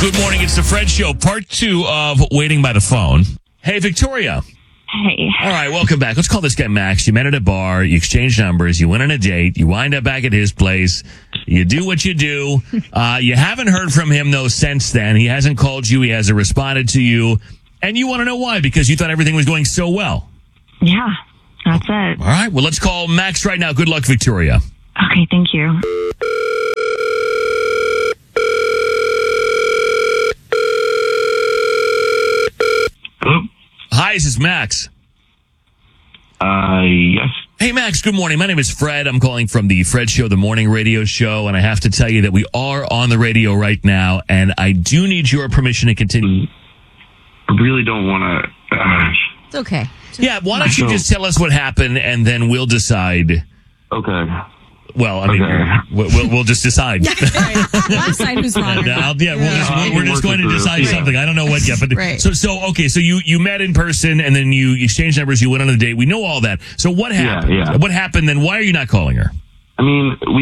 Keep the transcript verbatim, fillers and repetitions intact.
Good morning. It's the Fred Show, part two of Waiting by the Phone. Hey, Victoria. Hey. All right, welcome back. Let's call this guy Max. You met at a bar. You exchanged numbers. You went on a date. You wind up back at his place. You do what you do. Uh, you haven't heard from him, though, since then. He hasn't called you. He hasn't responded to you. And you want to know why, because you thought everything was going so well. Yeah, that's it. All right, well, let's call Max right now. Good luck, Victoria. Okay, thank you. Hello? Hi, this is Max. Uh, yes. Hey, Max, good morning. My name is Fred. I'm calling from the Fred Show, the morning radio show, and I have to tell you that we are on the radio right now, and I do need your permission to continue. I really don't want to... Uh, It's okay. Yeah, why don't you So- just tell us what happened, and then we'll decide. okay. Well, I mean, Okay. we'll, we'll, we'll just decide. We'll decide who's wrong. And, uh, yeah, we'll just, Yeah. we're, we're just going to decide Yeah. something. I don't know what yet, but Right. so so okay. So you you met in person, and then you exchanged numbers. You went on a date. We know all that. So what happened? yeah. What happened? Then why are you not calling her? I mean, we